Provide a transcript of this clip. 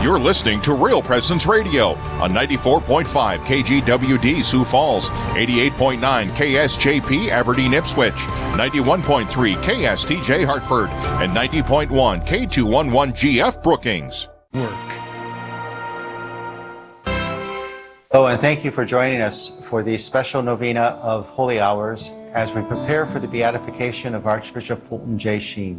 You're listening to Real Presence Radio on 94.5 KGWD Sioux Falls, 88.9 KSJP Aberdeen Ipswich, 91.3 KSTJ Hartford, and 90.1 K211GF Brookings. Oh, and thank you for joining us for the special novena of Holy Hours as we prepare for the beatification of Archbishop Fulton J. Sheen.